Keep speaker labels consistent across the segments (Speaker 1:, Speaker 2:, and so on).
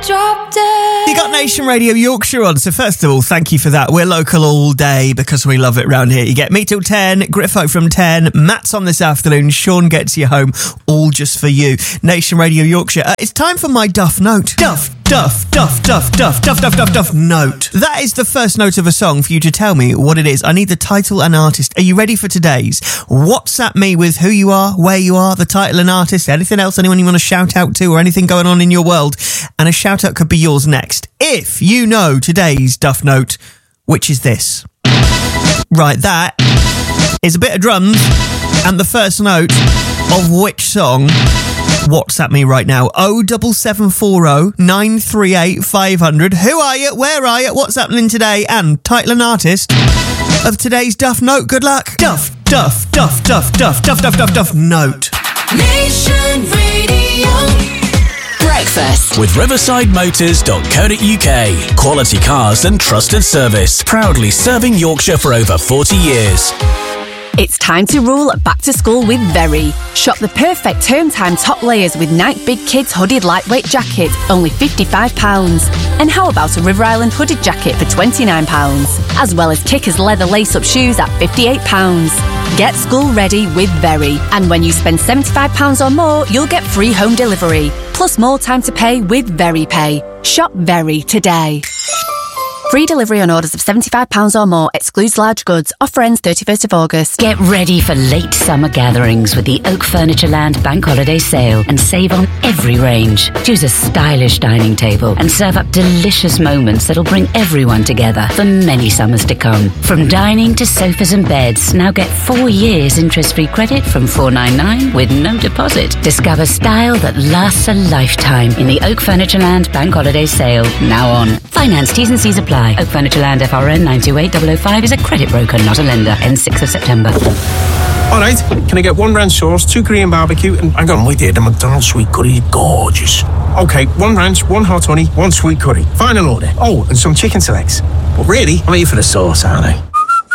Speaker 1: drop dead.
Speaker 2: You got Nation Radio Yorkshire on, so first of all, thank you for that. We're local all day because we love it round here. You get me till 10, Griffo from 10, Matt's on this afternoon, Sean gets you home, all just for you. Nation Radio Yorkshire. It's time for my Duff Note. Duff Note. That is the first note of a song for you to tell me what it is. I need the title and artist. Are you ready for today's? WhatsApp me with who you are, where you are, the title and artist, anything else, anyone you want to shout out to or anything going on in your world. And a shout out could be yours next. If you know today's Duff Note, which is this. Right, that is a bit of drums and the first note of which song. WhatsApp me right now, 07740 938 500. Who are you? Where are you? What's happening today? And title and artist of today's Duff Note. Good luck. Duff Note.
Speaker 1: Nation Radio.
Speaker 3: Breakfast with riverside-motors.co.uk. Quality cars and trusted service. Proudly serving Yorkshire for over 40 years.
Speaker 4: It's time to rule back to school with Very. Shop the perfect term time top layers with Nike Big Kids hooded lightweight jacket, only £55. And how about a River Island hooded jacket for £29? As well as Kickers leather lace-up shoes at £58. Get school ready with Very. And when you spend £75 or more, you'll get free home delivery. Plus more time to pay with Very Pay. Shop Very today. Free delivery on orders of £75 or more. Excludes large goods. Offer ends 31st of August.
Speaker 5: Get ready for late summer gatherings with the Oak Furniture Land Bank Holiday Sale and save on every range. Choose a stylish dining table and serve up delicious moments that'll bring everyone together for many summers to come. From dining to sofas and beds, now get 4 years interest-free credit from $499 with no deposit. Discover style that lasts a lifetime in the Oak Furniture Land Bank Holiday Sale. Now on. Finance T's and C's apply. Oak Furniture Land FRN 928005 is a credit broker, not a lender. Ends 6th of September.
Speaker 6: All right, can I get 1 ranch sauce, 2 Korean barbecue, and hang on, wait there, the McDonald's sweet curry, gorgeous. Okay, 1 ranch, 1 hot honey, 1 sweet curry. Final order. Oh, and some chicken selects. But really, I'm here for the sauce, aren't I?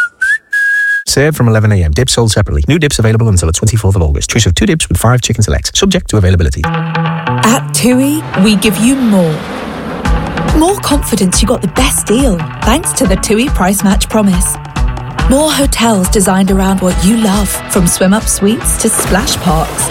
Speaker 6: Served from 11 a.m. Dips sold separately. New dips available until the 24th of August. Choice of 2 dips with 5 chicken selects. Subject to availability.
Speaker 7: At TUI, we give you more. More confidence you got the best deal, thanks to the TUI Price Match Promise. More hotels designed around what you love, from swim-up suites to splash parks.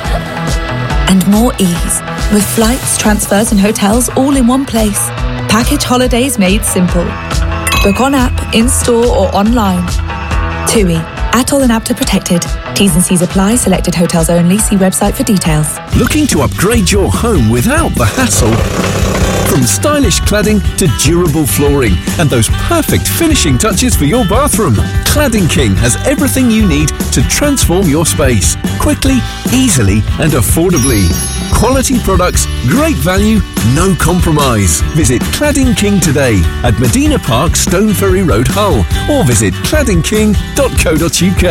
Speaker 7: And more ease, with flights, transfers and hotels all in one place. Package holidays made simple. Book on app, in-store or online. TUI. ATOL and APTA protected. T's and C's apply. Selected hotels only. See website for details.
Speaker 8: Looking to upgrade your home without the hassle? From stylish cladding to durable flooring and those perfect finishing touches for your bathroom, Cladding King has everything you need to transform your space quickly, easily and affordably. Quality products, great value, no compromise. Visit Cladding King today at Medina Park, Stone Ferry Road, Hull, or visit claddingking.co.uk.